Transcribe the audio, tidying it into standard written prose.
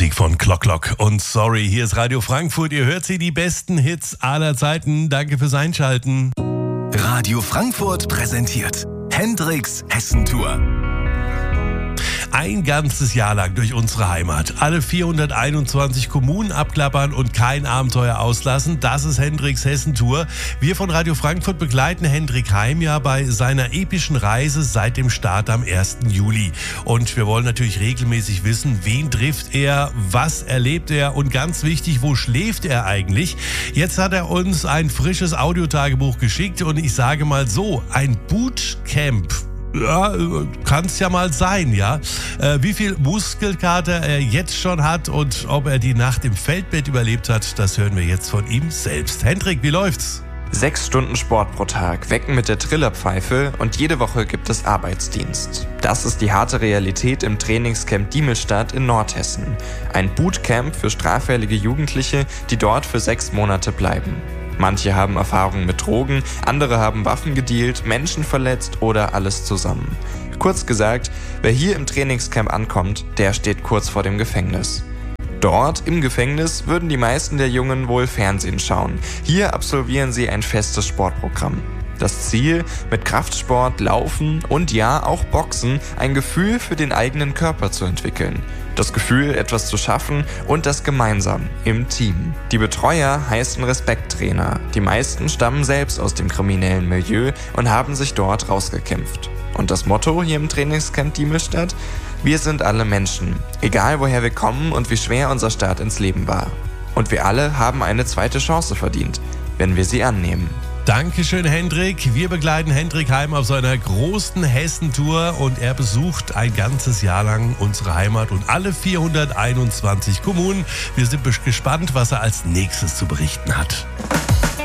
Musik von Clock und Sorry. Hier ist Radio Frankfurt. Ihr hört sie, die besten Hits aller Zeiten. Danke fürs Einschalten. Radio Frankfurt präsentiert Hendrix Hessentour. Ein ganzes Jahr lang durch unsere Heimat. Alle 421 Kommunen abklappern und kein Abenteuer auslassen. Das ist Hendrix Hessentour. Wir von Radio Frankfurt begleiten Hendrik Heim ja bei seiner epischen Reise seit dem Start am 1. Juli. Und wir wollen natürlich regelmäßig wissen, wen trifft er, was erlebt er und ganz wichtig, wo schläft er eigentlich? Jetzt hat er uns ein frisches Audiotagebuch geschickt und ich sage mal so, ein Bootcamp. Ja, kann es ja mal sein, ja. Wie viel Muskelkater er jetzt schon hat und ob er die Nacht im Feldbett überlebt hat, das hören wir jetzt von ihm selbst. Hendrik, wie läuft's? 6 Stunden Sport pro Tag, wecken mit der Trillerpfeife und jede Woche gibt es Arbeitsdienst. Das ist die harte Realität im Trainingscamp Diemelstadt in Nordhessen. Ein Bootcamp für straffällige Jugendliche, die dort für 6 Monate bleiben. Manche haben Erfahrungen mit Drogen, andere haben Waffen gedealt, Menschen verletzt oder alles zusammen. Kurz gesagt, wer hier im Trainingscamp ankommt, der steht kurz vor dem Gefängnis. Dort, im Gefängnis, würden die meisten der Jungen wohl Fernsehen schauen. Hier absolvieren sie ein festes Sportprogramm. Das Ziel, mit Kraftsport, Laufen und ja, auch Boxen, ein Gefühl für den eigenen Körper zu entwickeln. Das Gefühl, etwas zu schaffen und das gemeinsam, im Team. Die Betreuer heißen Respekttrainer. Die meisten stammen selbst aus dem kriminellen Milieu und haben sich dort rausgekämpft. Und das Motto hier im Trainingscamp Diemelstadt? Wir sind alle Menschen, egal woher wir kommen und wie schwer unser Start ins Leben war. Und wir alle haben eine zweite Chance verdient, wenn wir sie annehmen. Dankeschön, Hendrik. Wir begleiten Hendrik Heim auf seiner großen Hessentour und er besucht ein ganzes Jahr lang unsere Heimat und alle 421 Kommunen. Wir sind gespannt, was er als nächstes zu berichten hat.